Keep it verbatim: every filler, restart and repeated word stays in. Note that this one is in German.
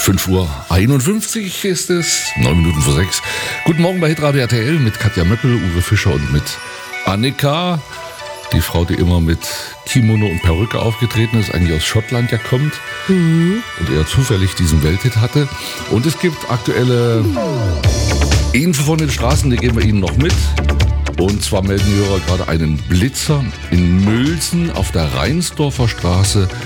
fünf Uhr einundfünfzig ist es, neun Minuten vor sechs. Guten Morgen bei Hitradio R T L mit Katja Möppel, Uwe Fischer und mit Annika. Die Frau, die immer mit Kimono und Perücke aufgetreten ist, eigentlich aus Schottland ja kommt mhm. und eher zufällig diesen Welthit hatte. Und es gibt aktuelle Info von den Straßen, die geben wir Ihnen noch mit. Und zwar melden die Hörer gerade einen Blitzer in Mülsen auf der Reinsdorfer Straße.